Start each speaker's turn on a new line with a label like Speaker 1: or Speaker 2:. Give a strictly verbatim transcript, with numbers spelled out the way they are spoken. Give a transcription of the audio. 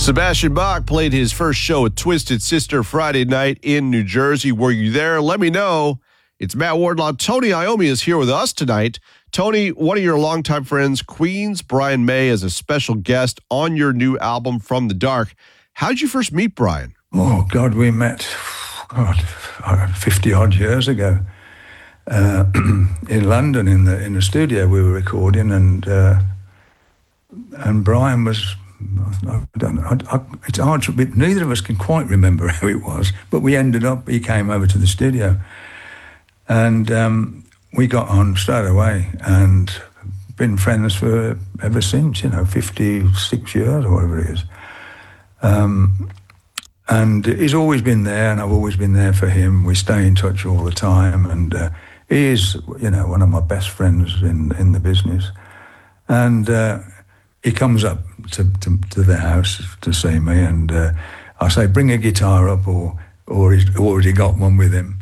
Speaker 1: Sebastian Bach played his first show at Twisted Sister Friday night in New Jersey. Were you there? Let me know. It's Matt Wardlaw. Tony Iommi is here with us tonight. Tony, one of your longtime friends, Queen's Brian May, is a special guest on your new album, From the Dark. How did you first meet Brian?
Speaker 2: Oh, God, we met, God, fifty-odd years ago uh, in London in the in the studio we were recording, and uh, and Brian was, I don't know, I, I, it's hard to, neither of us can quite remember how it was, but we ended up, he came over to the studio, and um, we got on straight away, and been friends for ever since, you know, fifty-six years or whatever it is. Um, and he's always been there, and I've always been there for him. We stay in touch all the time, and uh, he is, you know, one of my best friends in in the business. And uh, he comes up to, to to the house to see me, and uh, I say, bring a guitar up, or or he's already got one with him.